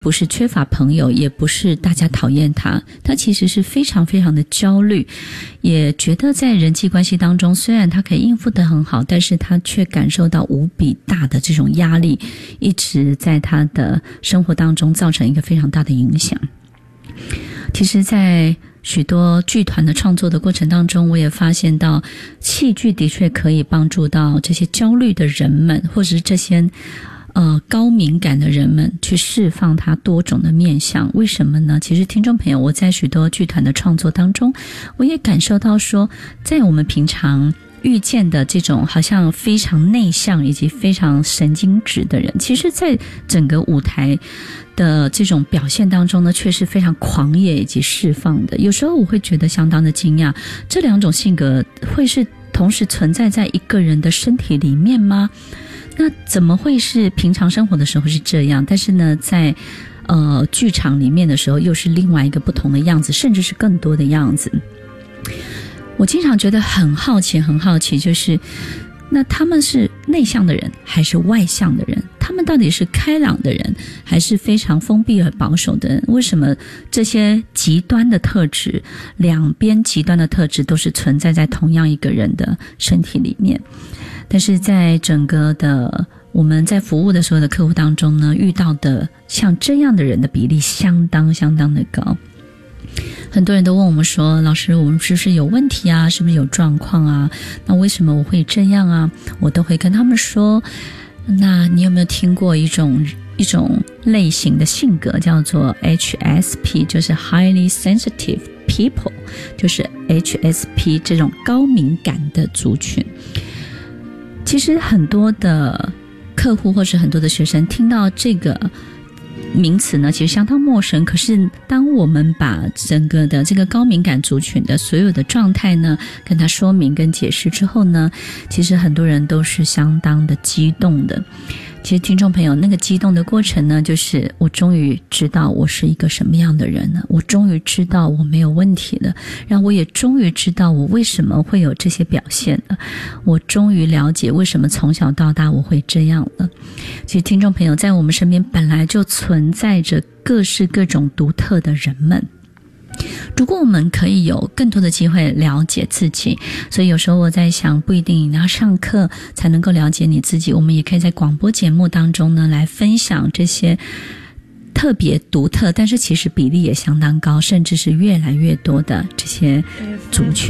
不是缺乏朋友，也不是大家讨厌他，他其实是非常非常的焦虑，也觉得在人际关系当中，虽然他可以应付得很好，但是他却感受到无比大的这种压力，一直在他的生活当中造成一个非常大的影响。其实在许多剧团的创作的过程当中，我也发现到戏剧的确可以帮助到这些焦虑的人们，或者是这些高敏感的人们去释放他多种的面向。为什么呢？其实听众朋友，我在许多剧团的创作当中，我也感受到说，在我们平常遇见的这种好像非常内向以及非常神经质的人，其实在整个舞台的这种表现当中呢，却是非常狂野以及释放的。有时候我会觉得相当的惊讶，这两种性格会是同时存在在一个人的身体里面吗？那怎么会是平常生活的时候是这样，但是呢在剧场里面的时候又是另外一个不同的样子，甚至是更多的样子。我经常觉得很好奇，就是那他们是内向的人还是外向的人？他们到底是开朗的人还是非常封闭而保守的人？为什么这些极端的特质，两边极端的特质都是存在在同样一个人的身体里面？但是在整个的我们在服务的所有的客户当中呢，遇到的像这样的人的比例相当的高。很多人都问我们说，老师，我们是不是有问题啊？是不是有状况啊？那为什么我会这样啊？我都会跟他们说，那你有没有听过一种类型的性格叫做 HSP， 就是 Highly Sensitive People， 就是 HSP 这种高敏感的族群。其实很多的客户或是很多的学生听到这个名词呢，其实相当陌生。可是当我们把整个的这个高敏感族群的所有的状态呢，跟他说明跟解释之后呢，其实很多人都是相当的激动的。其实听众朋友，那个激动的过程呢，就是我终于知道我是一个什么样的人了，我终于知道我没有问题了，然后我也终于知道我为什么会有这些表现了，我终于了解为什么从小到大我会这样了。其实听众朋友，在我们身边本来就存在着各式各种独特的人们，如果我们可以有更多的机会了解自己，所以有时候我在想，不一定你要上课才能够了解你自己，我们也可以在广播节目当中呢来分享这些特别独特，但是其实比例也相当高，甚至是越来越多的这些族群。